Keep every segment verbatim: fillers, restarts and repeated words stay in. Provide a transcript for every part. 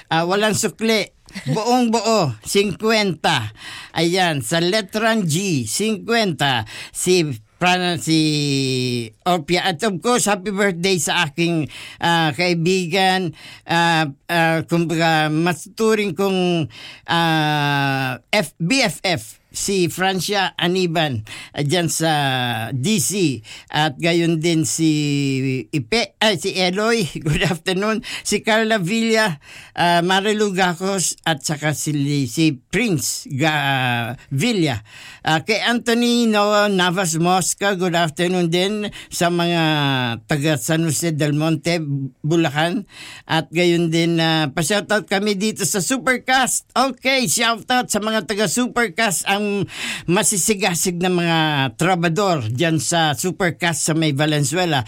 uh, walang sukli. Buong buo, fifty. Ayan, sa letrang G, fifty. Si Prana, si Opia. At of course, happy birthday sa aking uh, kaibigan. Uh, uh, kumbaga, matuturing kong uh, F, B F F. Si Francia Aniban uh, dyan sa D C at gayon din si Ipe, ay si Eloy, good afternoon, si Carla Villa, uh, Marilu Gacos at saka si, si Prince Ga, Villa. Uh, kay Anthony Noah Navas Mosca, good afternoon din sa mga taga San Jose del Monte, Bulacan, at gayon din uh, pa-shoutout kami dito sa Supercast. Okay, shoutout sa mga taga Supercast, ang masisigasig na mga trabador dyan sa Supercast sa may Valenzuela.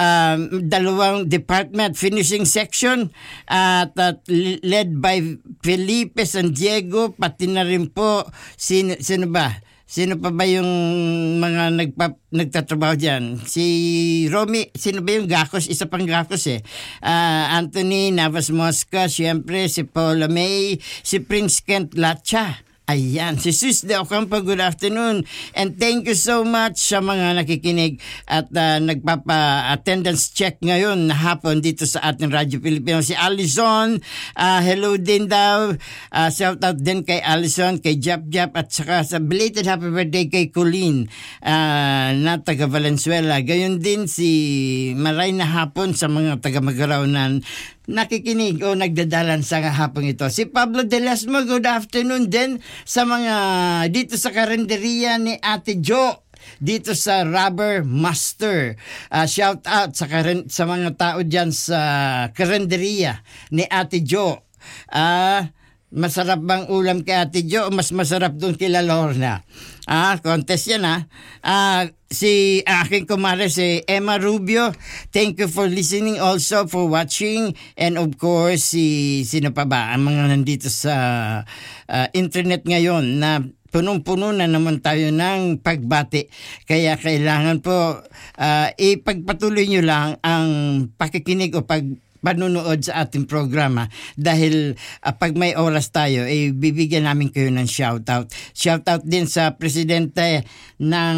Um, dalawang department, finishing section at, at led by Felipe San Diego, pati na rin po sino, sino ba? Sino pa ba yung mga nagpa, nagtatrabaho dyan? Si Romy, sino ba yung Gacos? Isa pang Gacos eh. Uh, Anthony Navas Mosca, siyempre si Paula May, si Prince Kent Lacha. Ayan, si Sus de Ocampo, good afternoon. And thank you so much sa mga nakikinig at uh, nagpapa-attendance check ngayon na hapon dito sa ating Radyo Pilipino. Si Allison, uh, hello din daw. Uh, shout out din kay Allison, kay Jap Jap at saka sa belated happy birthday kay Colleen uh, na taga Valenzuela. Gayon din si Maray na hapon sa mga taga Magaraw na nakikinig o nagdadalan sa hapong ito. Si Pablo De Lesmo, good afternoon din sa mga dito sa karinderya ni Ate Jo dito sa Rubber Master. Uh, shout out sa, karen, sa mga tao dyan sa karinderya ni Ate Jo. Ah... Uh, Masarap bang ulam kay Ate Jo o mas masarap doon kila Lorna? Ah, contest yan ah. Ah, si aking kumare si Emma Rubio, thank you for listening, also for watching, and of course si sino pa ba ang mga nandito sa uh, internet ngayon na punong-puno na naman tayo ng pagbati. Kaya kailangan po uh, ipagpatuloy nyo lang ang pakikinig o pag panunood sa ating programa dahil uh, pag may oras tayo eh, bibigyan namin kayo ng shoutout. Shoutout din sa presidente ng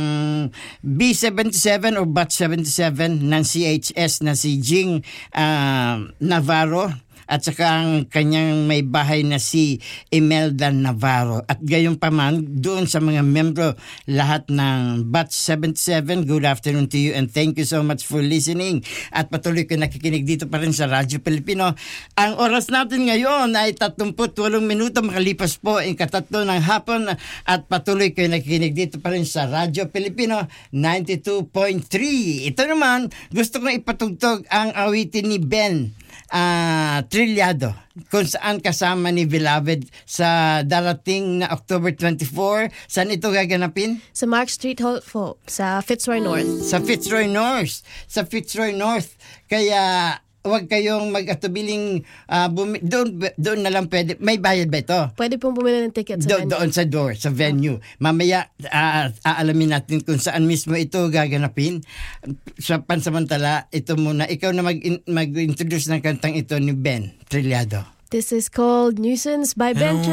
B seventy-seven or Batch seventy-seven ng C H S na si Jing uh, Navarro at saka ang kanyang may bahay na si Imelda Navarro. At gayon pa man, doon sa mga membro lahat ng Batch seventy-seven, good afternoon to you and thank you so much for listening. At patuloy ko nakikinig dito pa rin sa Radyo Pilipino. Ang oras natin ngayon ay thirty-eight minuto, makalipas po ang katatlo ng hapon at patuloy ko nakikinig dito pa rin sa Radyo Pilipino ninety-two point three. Ito naman, gusto kong ipatugtog ang awitin ni Ben Uh, Trillado, kung saan kasama ni Beloved sa darating na October twenty-four. Saan ito gaganapin? Sa Mark Street Hall po, sa Fitzroy North. Sa Fitzroy North. Sa Fitzroy North. Kaya huwag kayong mag-atubiling uh, bumi- doon, doon na lang pwede. May bayad ba ito? Pwede pong bumili ng ticket sa Do- venue. Doon sa door, sa venue. Mamaya, uh, aalamin natin kung saan mismo ito gaganapin. Sa pansamantala, ito muna. Ikaw na mag- mag-introduce ng kantang ito ni Ben Trillado. This is called Nuisance by Ben.